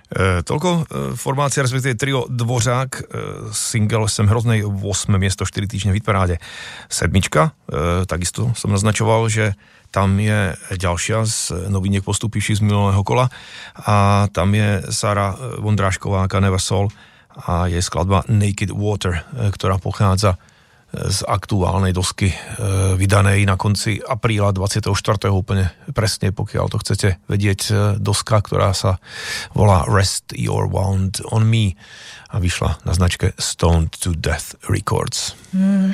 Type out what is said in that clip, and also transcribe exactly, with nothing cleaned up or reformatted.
E, toľko e, formácia, respektíve trio Dvořák, e, single Jsem hroznej, osme miesto, štyri týždne v hitparáde. Sedmička, e, takisto som naznačoval, že tam je ďalšia z noviniek postupivších z minulého kola a tam je Sara Vondrášková, Caneva Soul a jej skladba Naked Water, e, ktorá pochádza z aktuálnej dosky e, vydanej na konci apríla dvadsiateho štvrtého úplne presne, pokiaľ to chcete vedieť, e, doska, ktorá sa volá Rest Your Wound on Me a vyšla na značke Stoned to Death Records. Mm,